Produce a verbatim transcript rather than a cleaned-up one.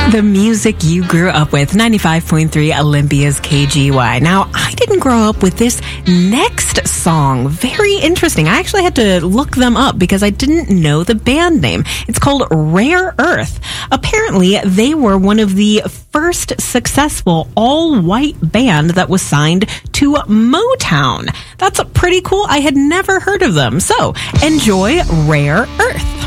The music you grew up with, ninety-five point three Olympia's K G Y. Now, I didn't grow up with this next song. Very interesting. I actually had to look them up because I didn't know the band name. It's called Rare Earth. Apparently, they were one of the first successful all-white band that was signed to Motown. That's pretty cool. I had never heard of them. So, enjoy Rare Earth.